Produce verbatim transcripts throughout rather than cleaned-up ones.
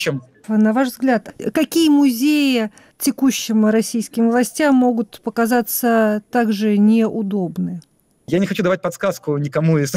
На ваш взгляд, какие музеи текущим российским властям могут показаться также неудобны? Я не хочу давать подсказку никому из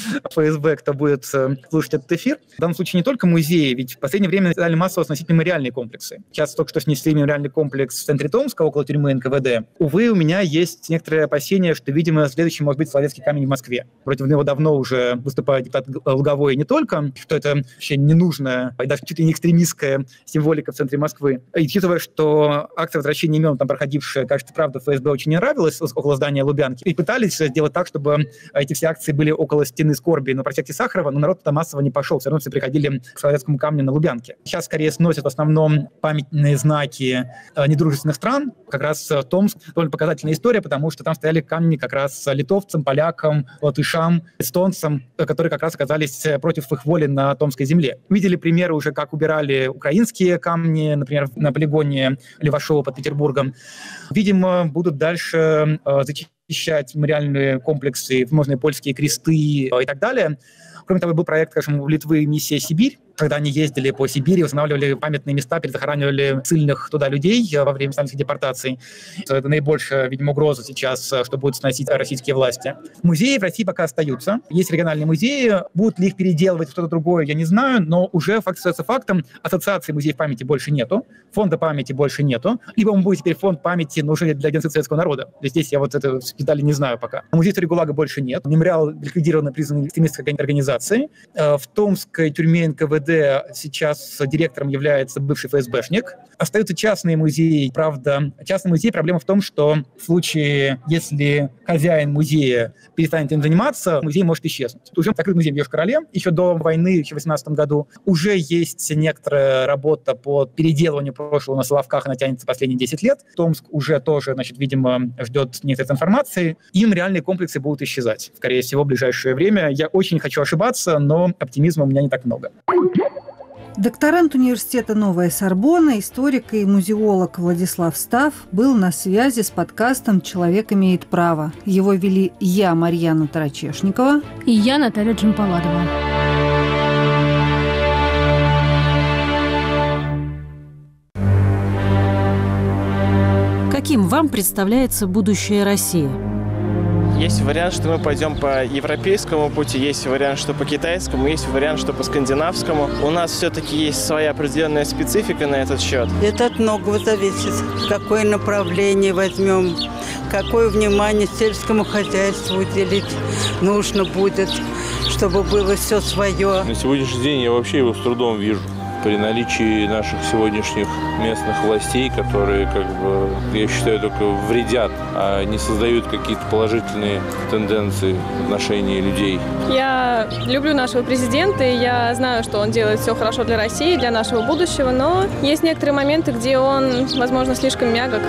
ФСБ, кто будет слушать этот эфир. В данном случае не только музеи, ведь в последнее время стали массово сносить мемориальные комплексы. Сейчас только что снесли мемориальный комплекс в центре Томска, около тюрьмы эн ка вэ дэ. Увы, у меня есть некоторые опасения, что, видимо, следующий может быть Соловецкий камень в Москве. Против него давно уже выступает депутат Луговой, и не только, что это вообще ненужная, и даже чуть ли не экстремистская символика в центре Москвы. И учитывая, что акция возвращения имен, там проходившая, кажется, правда, ФСБ очень не нравилась, около здания Лубянки, и пытались сделать так, чтобы эти все акции были около стены скорби на проспекте Сахарова, но народ туда массово не пошел, все равно все приходили к Соловецкому камню на Лубянке. Сейчас скорее сносят в основном памятные знаки э, недружественных стран. Как раз э, Томск довольно показательная история, потому что там стояли камни как раз литовцам, полякам, латышам, эстонцам, э, которые как раз оказались против их воли на Томской земле. Видели примеры уже, как убирали украинские камни, например, на полигоне Левашова под Петербургом. Видимо, будут дальше э, зачищать защищать мемориальные комплексы, возможные польские кресты и так далее. Кроме того, был проект, скажем, у Литвы «Миссия Сибирь», когда они ездили по Сибири, восстанавливали памятные места, перезахоранивали ссыльных туда людей во время сталинских депортаций. Это наибольшая, видимо, угроза сейчас, что будут сносить российские власти. Музеи в России пока остаются. Есть региональные музеи. Будут ли их переделывать в что-то другое, я не знаю, но уже факт остается фактом. Ассоциации музеев памяти больше нету, фонда памяти больше нету. Либо он будет теперь фонд памяти, но уже для геноцида советского народа. Здесь я вот это детали не знаю пока. Музей истории ГУЛАГа больше нет. Мемориал ликвидирован, признан экстремистской организацией. В Томской тюрьме эн ка вэ дэ сейчас директором является бывший эф эс бэшник. Остаются частные музеи. Правда, частный музей, проблема в том, что в случае, если хозяин музея перестанет им заниматься, музей может исчезнуть. Уже закрыт музей в Йошкар-Оле еще до войны, еще в две тысячи восемнадцатом году. Уже есть некоторая работа по переделыванию прошлого на Соловках, она тянется последние десять лет. Томск уже тоже, значит, видимо, ждет некоторой информации. Им реальные комплексы будут исчезать, скорее всего, в ближайшее время. Я очень хочу ошибаться, но оптимизма у меня не так много. Докторант университета «Новая Сорбонна», историк и музеолог Владислав Став был на связи с подкастом «Человек имеет право». Его вели я, Марьяна Тарачешникова. И я, Наталья Джампаладова. Каким вам представляется будущее России? Есть вариант, что мы пойдем по европейскому пути, есть вариант, что по китайскому, есть вариант, что по скандинавскому. У нас все-таки есть своя определенная специфика на этот счет. Это от многого зависит. Какое направление возьмем, какое внимание сельскому хозяйству уделить нужно будет, чтобы было все свое. На сегодняшний день я вообще его с трудом вижу. При наличии наших сегодняшних местных властей, которые, как бы, я считаю, только вредят, а не создают какие-то положительные тенденции в отношении людей. Я люблю нашего президента, и я знаю, что он делает все хорошо для России, для нашего будущего, но есть некоторые моменты, где он, возможно, слишком мягок.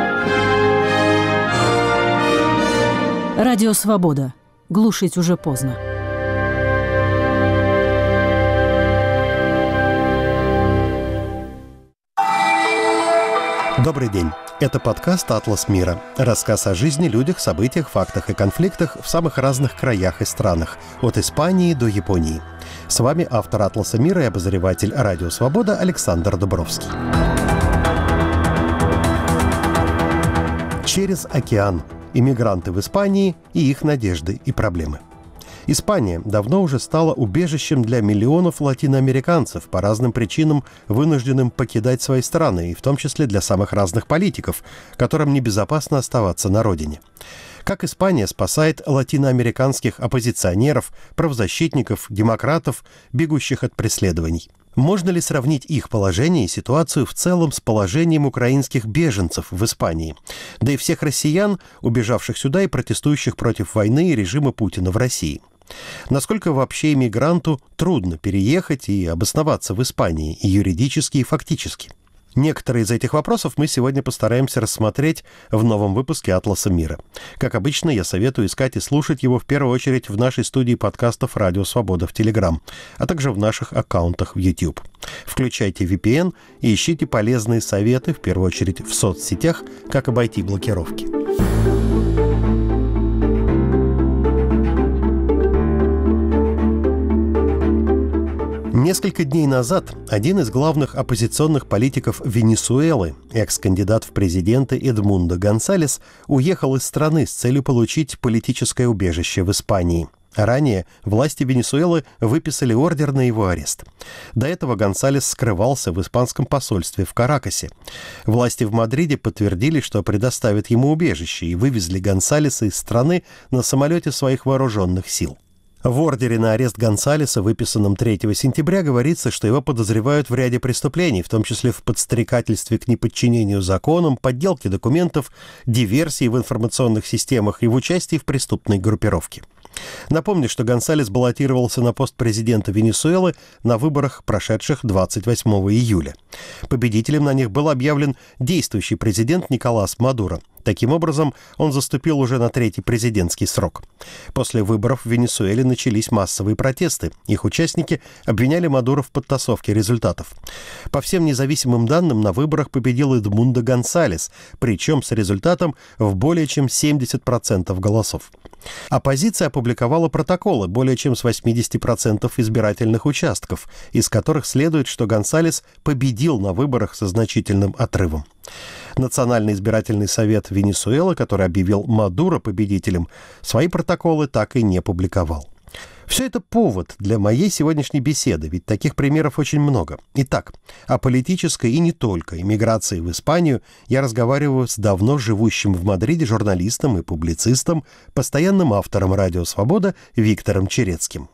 Радио «Свобода». Глушить уже поздно. Добрый день. Это подкаст «Атлас мира». Рассказ о жизни, людях, событиях, фактах и конфликтах в самых разных краях и странах, от Испании до Японии. С вами автор «Атласа мира» и обозреватель «Радио Свобода» Александр Дубровский. Через океан. Иммигранты в Испании и их надежды и проблемы. Испания давно уже стала убежищем для миллионов латиноамериканцев, по разным причинам вынужденным покидать свои страны, и в том числе для самых разных политиков, которым небезопасно оставаться на родине. Как Испания спасает латиноамериканских оппозиционеров, правозащитников, демократов, бегущих от преследований? Можно ли сравнить их положение и ситуацию в целом с положением украинских беженцев в Испании, да и всех россиян, убежавших сюда и протестующих против войны и режима Путина в России? Насколько вообще иммигранту трудно переехать и обосноваться в Испании и юридически, и фактически? Некоторые из этих вопросов мы сегодня постараемся рассмотреть в новом выпуске «Атласа мира». Как обычно, я советую искать и слушать его в первую очередь в нашей студии подкастов «Радио Свобода» в Телеграм, а также в наших аккаунтах в YouTube. Включайте ви пи эн и ищите полезные советы, в первую очередь в соцсетях, как обойти блокировки. Несколько дней назад один из главных оппозиционных политиков Венесуэлы, экс-кандидат в президенты Эдмундо Гонсалес, уехал из страны с целью получить политическое убежище в Испании. Ранее власти Венесуэлы выписали ордер на его арест. До этого Гонсалес скрывался в испанском посольстве в Каракасе. Власти в Мадриде подтвердили, что предоставят ему убежище, и вывезли Гонсалеса из страны на самолете своих вооруженных сил. В ордере на арест Гонсалеса, выписанном третьего сентября, говорится, что его подозревают в ряде преступлений, в том числе в подстрекательстве к неподчинению законам, подделке документов, диверсии в информационных системах и в участии в преступной группировке. Напомню, что Гонсалес баллотировался на пост президента Венесуэлы на выборах, прошедших двадцать восьмого июля. Победителем на них был объявлен действующий президент Николас Мадуро. Таким образом, он заступил уже на третий президентский срок. После выборов в Венесуэле начались массовые протесты. Их участники обвиняли Мадуро в подтасовке результатов. По всем независимым данным, на выборах победил Эдмундо Гонсалес, причем с результатом в более чем семьдесят процентов голосов. Оппозиция опубликовала протоколы более чем с восемьдесят процентов избирательных участков, из которых следует, что Гонсалес победил на выборах со значительным отрывом. Национальный избирательный совет Венесуэлы, который объявил Мадуро победителем, свои протоколы так и не публиковал. Все это повод для моей сегодняшней беседы, ведь таких примеров очень много. Итак, о политической и не только эмиграции в Испанию я разговариваю с давно живущим в Мадриде журналистом и публицистом, постоянным автором «Радио Свобода» Виктором Черецким.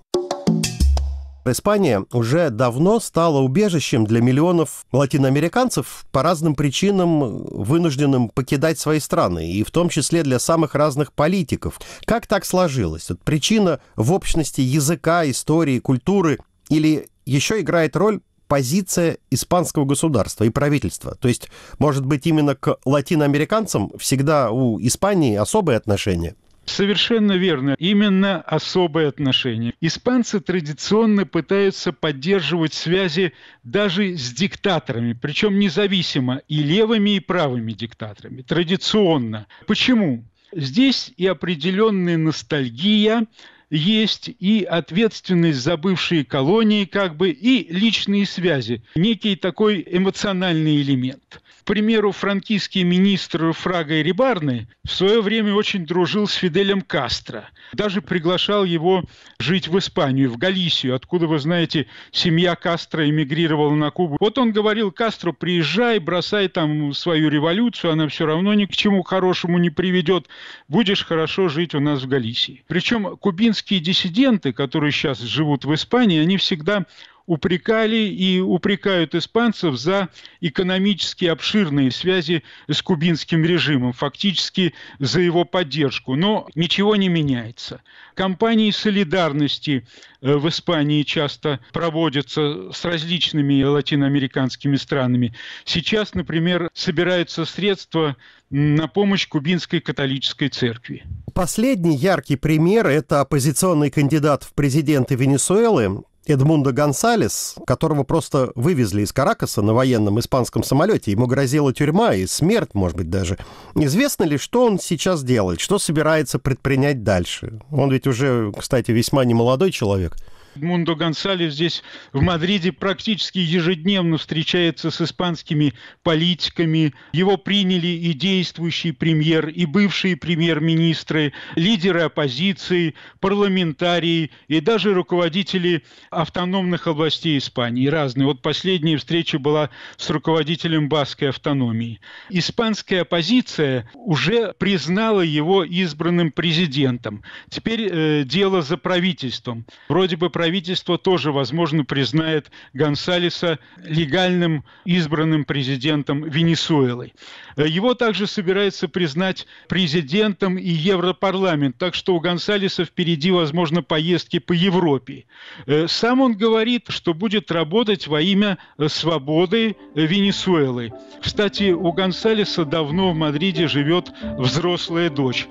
Испания уже давно стала убежищем для миллионов латиноамериканцев, по разным причинам вынужденным покидать свои страны, и в том числе для самых разных политиков. Как так сложилось? Вот причина в общности языка, истории, культуры, или еще играет роль позиция испанского государства и правительства? То есть, может быть, именно к латиноамериканцам всегда у Испании особые отношения? Совершенно верно. Именно особое отношение. Испанцы традиционно пытаются поддерживать связи даже с диктаторами, причем независимо, и левыми, и правыми диктаторами. Традиционно. Почему? Здесь и определенная ностальгия есть, и ответственность за бывшие колонии, как бы, и личные связи. Некий такой эмоциональный элемент. К примеру, франкистский министр Фрага Ирибарне в свое время очень дружил с Фиделем Кастро. Даже приглашал его жить в Испанию, в Галисию, откуда, вы знаете, семья Кастро эмигрировала на Кубу. Вот он говорил: Кастро, приезжай, бросай там свою революцию, она все равно ни к чему хорошему не приведет. Будешь хорошо жить у нас в Галисии. Причем кубинские диссиденты, которые сейчас живут в Испании, они всегда упрекали и упрекают испанцев за экономически обширные связи с кубинским режимом, фактически за его поддержку. Но ничего не меняется. Кампании солидарности в Испании часто проводятся с различными латиноамериканскими странами. Сейчас, например, собираются средства на помощь кубинской католической церкви. Последний яркий пример – это оппозиционный кандидат в президенты Венесуэлы Эдмундо Гонсалес, которого просто вывезли из Каракаса на военном испанском самолете. Ему грозила тюрьма и смерть, может быть, даже. Известно ли, что он сейчас делает, что собирается предпринять дальше? Он ведь уже, кстати, весьма немолодой человек. Эдмундо Гонсалес здесь, в Мадриде, практически ежедневно встречается с испанскими политиками. Его приняли и действующий премьер, и бывшие премьер-министры, лидеры оппозиции, парламентарии и даже руководители автономных областей Испании. Разные. Вот последняя встреча была с руководителем баскской автономии. Испанская оппозиция уже признала его избранным президентом. Теперь э, дело за правительством. Вроде бы правительство тоже, возможно, признает Гонсалеса легальным избранным президентом Венесуэлы. Его также собирается признать президентом и Европарламент, так что у Гонсалеса впереди, возможно, поездки по Европе. Сам он говорит, что будет работать во имя свободы Венесуэлы. Кстати, у Гонсалеса давно в Мадриде живет взрослая дочь.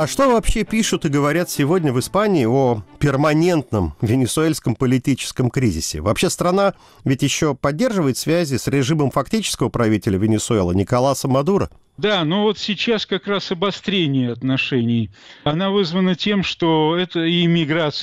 А что вообще пишут и говорят сегодня в Испании о перманентном венесуэльском политическом кризисе? Вообще страна ведь еще поддерживает связи с режимом фактического правителя Венесуэлы Николаса Мадуро? Да, но вот сейчас как раз обострение отношений. Она вызвана тем, что это и иммиграция